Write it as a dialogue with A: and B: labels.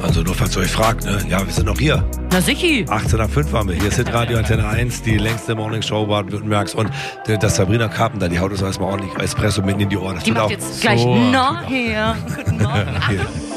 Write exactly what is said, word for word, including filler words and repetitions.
A: Also nur falls ihr euch fragt, ne? Ja, wir sind noch hier.
B: Na sichi.
A: achtzehn Uhr fünf waren wir. Hier ist Hitradio Antenne eins, die längste Morningshow Baden-Württembergs. Und das Sabrina Carpenter, die haut uns erstmal ordentlich Espresso mitten in die Ohren. Das
B: Die macht
A: auch
B: jetzt gleich
A: so
B: nachher. Guten Morgen.
A: Hier.